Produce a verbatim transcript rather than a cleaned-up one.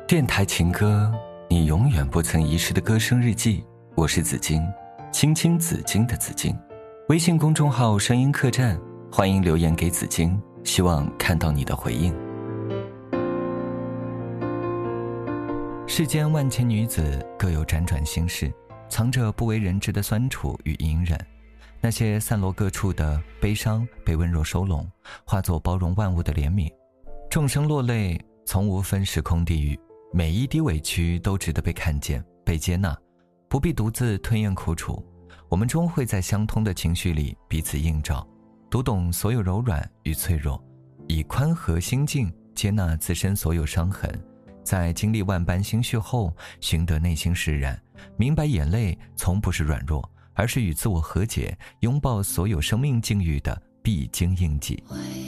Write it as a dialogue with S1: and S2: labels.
S1: 电台情歌，你永远不曾遗失的歌声日记。我是紫金，青青紫金的紫金。微信公众号声音客栈，欢迎留言给紫金，希望看到你的回应。世间万千女子各有辗转心事，藏着不为人知的酸楚与隐忍。那些散落各处的悲伤被温柔收拢，化作包容万物的怜悯。众生落泪，从无分时空地狱，每一滴委屈都值得被看见被接纳，不必独自吞咽苦楚。我们终会在相通的情绪里彼此映照，读懂所有柔软与脆弱，以宽和心境接纳自身所有伤痕。在经历万般心绪后，寻得内心释然，明白眼泪从不是软弱，而是与自我和解，拥抱所有生命境遇的必经印记。